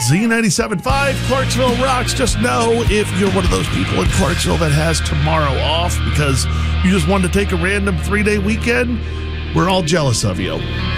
Z97.5, Clarksville rocks. Just know if you're one of those people in Clarksville that has tomorrow off because you just wanted to take a random 3-day weekend, we're all jealous of you.